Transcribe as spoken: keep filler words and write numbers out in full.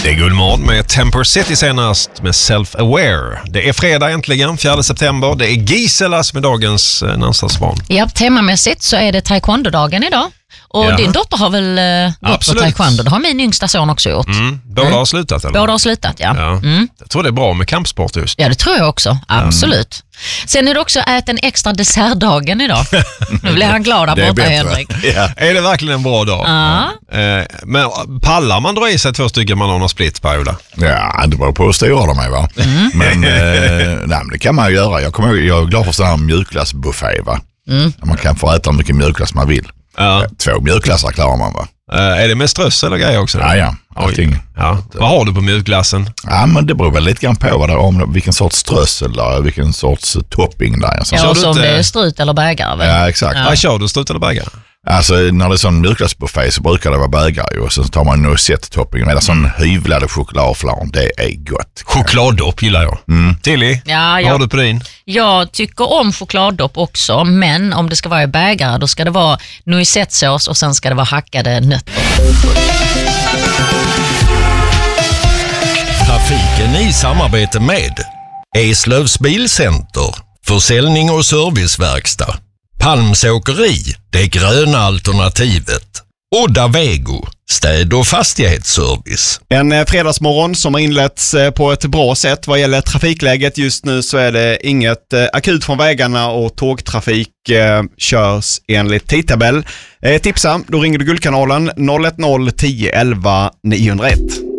Det är Guldmorgon med Temper City senast med Self-Aware. Det är fredag äntligen, fjärde september. Det är Gisela som är dagens eh, namnsdagsbarn. Ja, temamässigt så är det taekwondo-dagen idag. Och ja. Din dotter har väl eh, gått på taekwondo. Det har min yngsta son också gjort. Mm. Båda mm. har slutat eller? Båda har slutat, ja. ja. Mm. Jag tror det är bra med kampsport just. Ja, det tror jag också. Absolut. Mm. Sen är det också ät en extra dessertdagen idag. Nu blir han glad där borta, Henrik. Ja. Är det verkligen en bra dag? Ja. Eh, men pallar man dra i sig två stycken Malone Split per Ola? Ja, det beror på hur stora de är, va? Mm. Men, eh, nej, men det kan man ju göra. Jag, kommer, jag är glad för sån här mjukglassbuffé, va? Mm. Man kan få äta mycket mjukglass man vill. Ja. Två mjukglassar klarar man, va? Uh, är det med ströss eller grejer också? Ja, ja. Allting. Ja. Vad har du på mjukglassen? Ja, men det beror väl lite grann på vad det är, om vilken sorts ströss eller vilken sorts topping där. Så. Ja, som det är strut eller bägare. Väl? Ja, exakt. Ja. Vad kör du, strut eller bägare? Alltså när det är sån mjukglassbuffé så brukar det vara bägare och så tar man noisette-topping med sån hyvlade chokladflarn. Det är gott. Chokladdopp gillar jag. Mm. Tilly, ja, vad jag, har du på din? Jag tycker om chokladdopp också, men om det ska vara i bägare då ska det vara noisettesås och sen ska det vara hackade nötter. Trafiken i samarbete med Eslövs Bilcenter, försäljning och serviceverkstad. Palms åkeri, det gröna alternativet. Odda Vego, städ- och fastighetsservice. En fredagsmorgon som har inletts på ett bra sätt vad gäller trafikläget. Just nu så är det inget akut från vägarna och tågtrafik eh, körs enligt tidtabell. Eh, tipsa, då ringer du Guldkanalen noll ett noll tio elva niohundraett.